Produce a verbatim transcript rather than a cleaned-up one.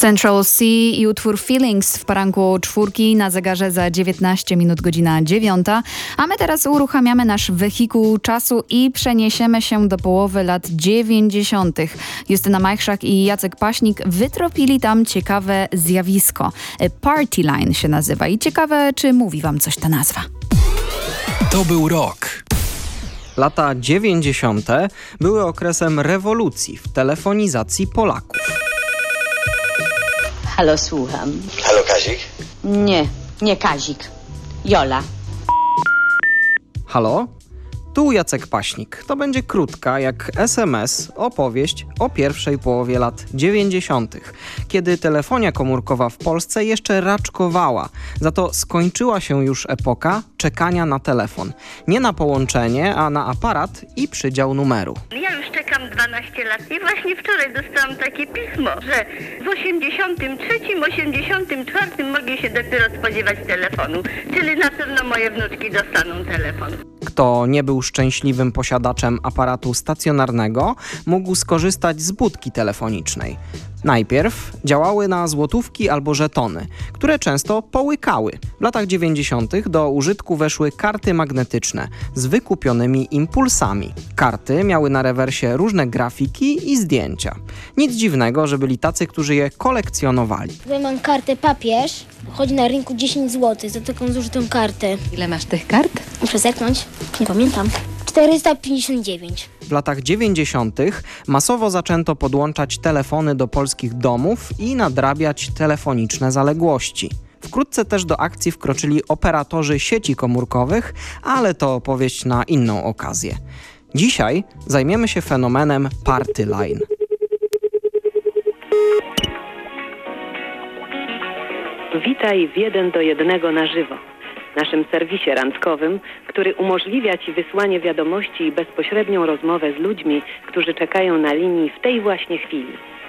Central C i utwór Feelings w poranku czwórki, na zegarze za dziewiętnaście minut godzina dziewiąta, a my teraz uruchamiamy nasz wehikuł czasu i przeniesiemy się do połowy lat dziewięćdziesiątych. Justyna Majchrzak i Jacek Paśnik wytropili tam ciekawe zjawisko. Party Line się nazywa i ciekawe, czy mówi wam coś ta nazwa. To był rok. Lata dziewięćdziesiąte były okresem rewolucji w telefonizacji Polaków. Halo, słucham. Halo, Kazik? Nie, nie Kazik. Jola. Halo? Tu Jacek Paśnik. To będzie krótka, jak es em es, opowieść o pierwszej połowie lat dziewięćdziesiątych, kiedy telefonia komórkowa w Polsce jeszcze raczkowała. Za to skończyła się już epoka czekania na telefon. Nie na połączenie, a na aparat i przydział numeru. Ja już czekam dwanaście lat i właśnie wczoraj dostałam takie pismo, że w osiemdziesiątym trzecim, osiemdziesiątym czwartym mogę się dopiero spodziewać telefonu, czyli na pewno moje wnuczki dostaną telefon. Kto nie był szczęśliwym posiadaczem aparatu stacjonarnego, mógł skorzystać z budki telefonicznej. Najpierw działały na złotówki albo żetony, które często połykały. W latach dziewięćdziesiątych do użytku weszły karty magnetyczne z wykupionymi impulsami. Karty miały na rewersie różne grafiki i zdjęcia. Nic dziwnego, że byli tacy, którzy je kolekcjonowali. Ja mam kartę papież, chodzi na rynku dziesięć złotych za taką zużytą kartę. Ile masz tych kart? Muszę zerknąć, nie pamiętam. czterysta pięćdziesiąt dziewięć. W latach dziewięćdziesiątych masowo zaczęto podłączać telefony do polskich domów i nadrabiać telefoniczne zaległości. Wkrótce też do akcji wkroczyli operatorzy sieci komórkowych, ale to opowieść na inną okazję. Dzisiaj zajmiemy się fenomenem Party Line. Witaj w jeden do jednego na żywo. Naszym serwisie randkowym, który umożliwia Ci wysłanie wiadomości i bezpośrednią rozmowę z ludźmi, którzy czekają na linii w tej właśnie chwili.